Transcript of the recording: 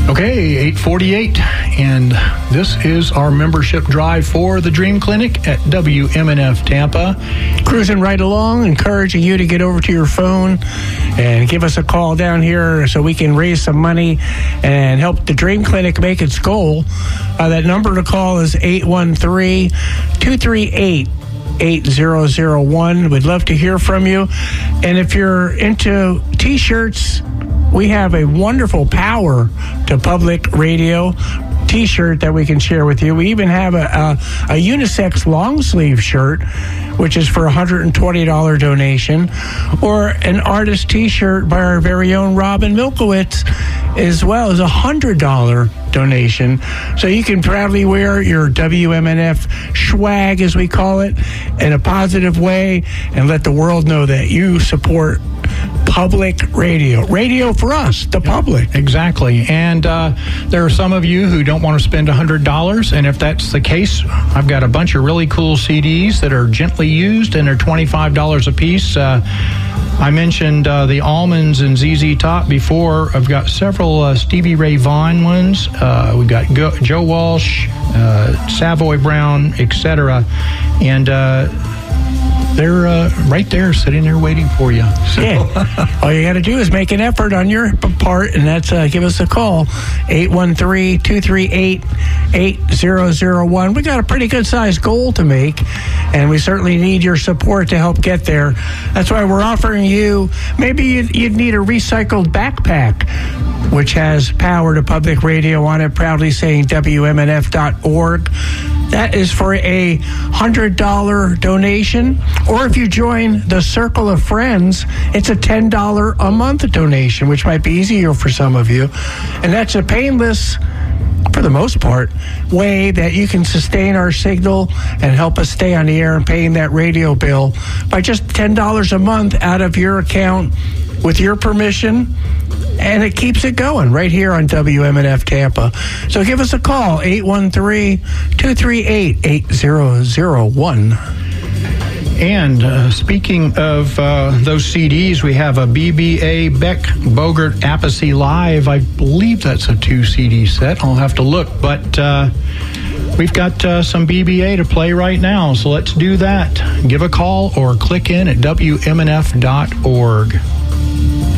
Okay, 8:48, and this is our membership drive for the Dream Clinic at WMNF Tampa. Cruising right along, encouraging you to get over to your phone and give us a call down here so we can raise some money and help the Dream Clinic make its goal. That number to call is 813-238-8001. We'd love to hear from you. And if you're into T-shirts, we have a wonderful Power to Public Radio T-shirt that we can share with you. We even have a unisex long sleeve shirt, which is for a $120 donation, or an artist T-shirt by our very own Robin Milkowitz, as well as a $100 donation. So you can proudly wear your WMNF swag, as we call it, in a positive way and let the world know that you support public radio. Radio for us, the public. Exactly. And there are some of you who don't want to spend $100. And if that's the case, I've got a bunch of really cool CDs that are gently used, and they're $25 a piece. I mentioned the Almonds and ZZ Top before. I've got several Stevie Ray Vaughan ones. We've got Joe Walsh, Savoy Brown, etc. And they're right there, sitting there waiting for you. So. Yeah. All you got to do is make an effort on your part, and that's give us a call, 813-238-8001. We got a pretty good-sized goal to make, and we certainly need your support to help get there. That's why we're offering you, maybe you'd need a recycled backpack, which has Power to Public Radio on it, proudly saying WMNF.org. That is for a $100 donation. Or if you join the Circle of Friends, it's a $10 a month donation, which might be easier for some of you. And that's a painless, for the most part, way that you can sustain our signal and help us stay on the air and paying that radio bill by just $10 a month out of your account with your permission. And it keeps it going right here on WMNF Tampa. So give us a call, 813-238-8001. And speaking of those CDs, we have a BBA Beck Bogert Appice Live. I believe that's a 2 CD set. I'll have to look. But we've got some BBA to play right now. So let's do that. Give a call or click in at WMNF.org.